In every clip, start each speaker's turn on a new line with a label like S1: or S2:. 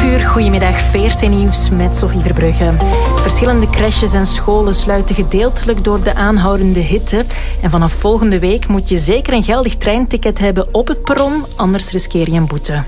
S1: 11:00, goedemiddag, VRT Nieuws met Sophie Verbrugge. Verschillende crèches en scholen sluiten gedeeltelijk door de aanhoudende hitte. En vanaf volgende week moet je zeker een geldig treinticket hebben op het perron, anders riskeer je een boete.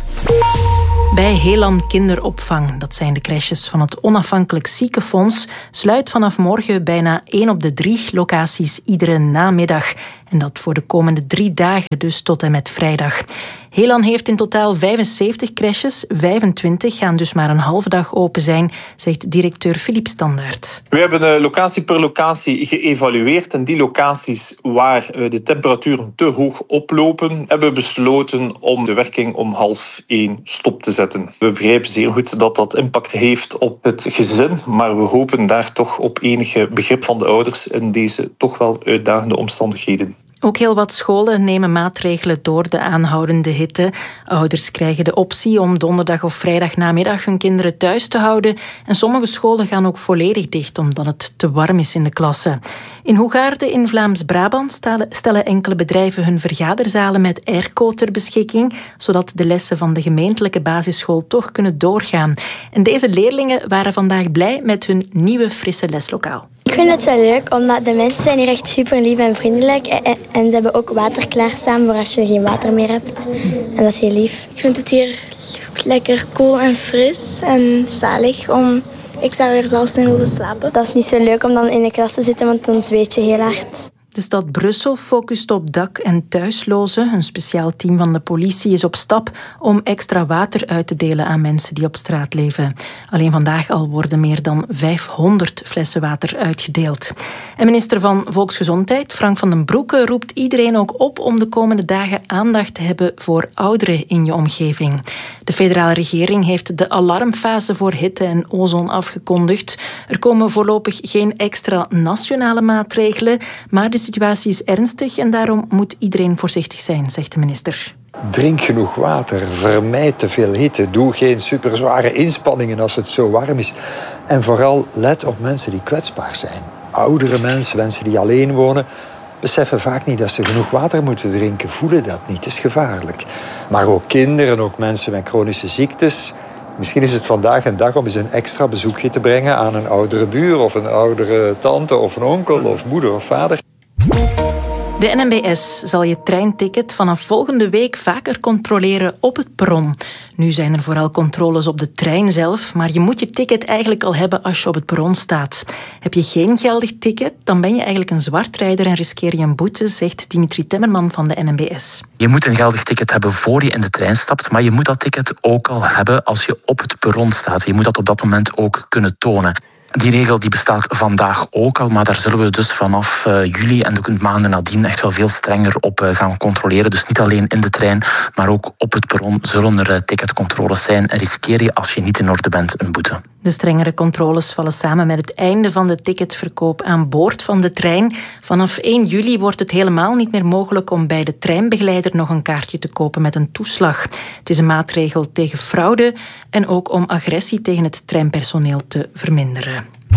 S1: Bij Helan Kinderopvang, dat zijn de crèches van het Onafhankelijk Ziekenfonds, sluit vanaf morgen bijna 1 op de 3 locaties iedere namiddag. En dat voor de komende 3 dagen, dus tot en met vrijdag. Helan heeft in totaal 75 crèches, 25 gaan dus maar een halve dag open zijn, zegt directeur Philippe Standaert.
S2: We hebben locatie per locatie geëvalueerd en die locaties waar de temperaturen te hoog oplopen, hebben we besloten om de werking om 12:30 stop te zetten. We begrijpen zeer goed dat dat impact heeft op het gezin, maar we hopen daar toch op enige begrip van de ouders in deze toch wel uitdagende omstandigheden.
S1: Ook heel wat scholen nemen maatregelen door de aanhoudende hitte. Ouders krijgen de optie om donderdag of vrijdagnamiddag hun kinderen thuis te houden. En sommige scholen gaan ook volledig dicht omdat het te warm is in de klassen. In Hoegaarden in Vlaams-Brabant stellen enkele bedrijven hun vergaderzalen met airco ter beschikking, zodat de lessen van de gemeentelijke basisschool toch kunnen doorgaan. En deze leerlingen waren vandaag blij met hun nieuwe frisse leslokaal.
S3: Ik vind het wel leuk, omdat de mensen zijn hier echt super lief en vriendelijk. En ze hebben ook water klaarstaan voor als je geen water meer hebt. En dat is heel lief.
S4: Ik vind het hier lekker koel en fris en zalig. Ik zou er zelfs in willen slapen.
S3: Dat is niet zo leuk om dan in de klas te zitten, want dan zweet je heel hard.
S1: De stad Brussel focust op dak- en thuislozen. Een speciaal team van de politie is op stap om extra water uit te delen aan mensen die op straat leven. Alleen vandaag al worden meer dan 500 flessen water uitgedeeld. En minister van Volksgezondheid, Frank van den Broeke, roept iedereen ook op om de komende dagen aandacht te hebben voor ouderen in je omgeving. De federale regering heeft de alarmfase voor hitte en ozon afgekondigd. Er komen voorlopig geen extra nationale maatregelen, maar de situatie is ernstig en daarom moet iedereen voorzichtig zijn, zegt de minister.
S5: Drink genoeg water, vermijd te veel hitte, doe geen superzware inspanningen als het zo warm is. En vooral let op mensen die kwetsbaar zijn. Oudere mensen, mensen die alleen wonen, beseffen vaak niet dat ze genoeg water moeten drinken, voelen dat niet, het is gevaarlijk. Maar ook kinderen, ook mensen met chronische ziektes. Misschien is het vandaag een dag om eens een extra bezoekje te brengen aan een oudere buur of een oudere tante of een onkel of moeder of vader.
S1: De NMBS zal je treinticket vanaf volgende week vaker controleren op het perron. Nu zijn er vooral controles op de trein zelf, maar je moet je ticket eigenlijk al hebben als je op het perron staat. Heb je geen geldig ticket, dan ben je eigenlijk een zwartrijder en riskeer je een boete, zegt Dimitri Temmerman van de NMBS.
S6: Je moet een geldig ticket hebben voor je in de trein stapt, maar je moet dat ticket ook al hebben als je op het perron staat. Je moet dat op dat moment ook kunnen tonen. Die regel die bestaat vandaag ook al, maar daar zullen we dus vanaf juli en de maanden nadien echt wel veel strenger op gaan controleren. Dus niet alleen in de trein, maar ook op het perron zullen er ticketcontroles zijn. En riskeer je, als je niet in orde bent, een boete.
S1: De strengere controles vallen samen met het einde van de ticketverkoop aan boord van de trein. Vanaf 1 juli wordt het helemaal niet meer mogelijk om bij de treinbegeleider nog een kaartje te kopen met een toeslag. Het is een maatregel tegen fraude en ook om agressie tegen het treinpersoneel te verminderen.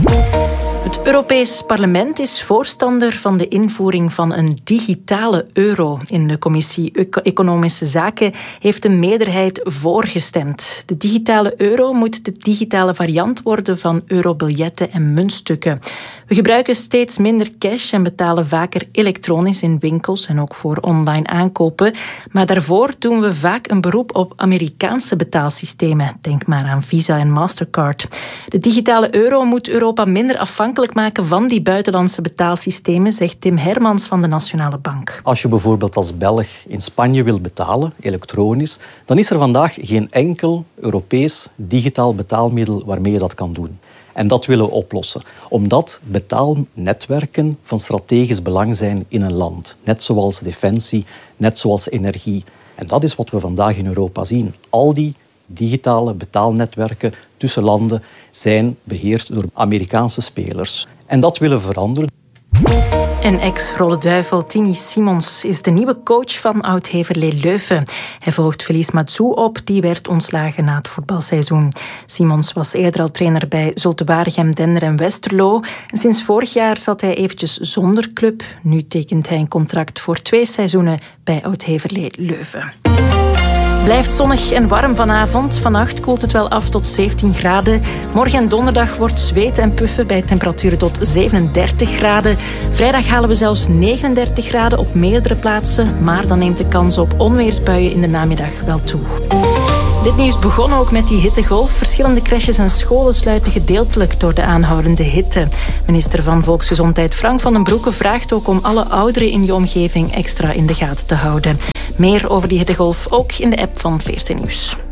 S1: Het Europees Parlement is voorstander van de invoering van een digitale euro. In de Commissie Economische Zaken heeft een meerderheid voorgestemd. De digitale euro moet de digitale variant worden van eurobiljetten en muntstukken. We gebruiken steeds minder cash en betalen vaker elektronisch in winkels en ook voor online aankopen. Maar daarvoor doen we vaak een beroep op Amerikaanse betaalsystemen. Denk maar aan Visa en Mastercard. De digitale euro moet Europa minder afhankelijk maken van die buitenlandse betaalsystemen, zegt Tim Hermans van de Nationale Bank.
S7: Als je bijvoorbeeld als Belg in Spanje wil betalen, elektronisch, dan is er vandaag geen enkel Europees digitaal betaalmiddel waarmee je dat kan doen. En dat willen we oplossen, omdat betaalnetwerken van strategisch belang zijn in een land. Net zoals defensie, net zoals energie. En dat is wat we vandaag in Europa zien. Al die digitale betaalnetwerken tussen landen zijn beheerd door Amerikaanse spelers. En dat willen we veranderen.
S1: En ex-Rolle Duivel Timmy Simons is de nieuwe coach van Oud-Heverlee Leuven. Hij volgt Felice Matsou op, die werd ontslagen na het voetbalseizoen. Simons was eerder al trainer bij Zulte Waregem, Dender en Westerlo. En sinds vorig jaar zat hij eventjes zonder club. Nu tekent hij een contract voor 2 seizoenen bij Oud-Heverlee Leuven. Blijft zonnig en warm vanavond. Vannacht koelt het wel af tot 17 graden. Morgen en donderdag wordt zweet en puffen bij temperaturen tot 37 graden. Vrijdag halen we zelfs 39 graden op meerdere plaatsen. Maar dan neemt de kans op onweersbuien in de namiddag wel toe. Dit nieuws begon ook met die hittegolf. Verschillende crèches en scholen sluiten gedeeltelijk door de aanhoudende hitte. Minister van Volksgezondheid Frank van den Broeke vraagt ook om alle ouderen in je omgeving extra in de gaten te houden. Meer over die hittegolf ook in de app van VRT Nieuws.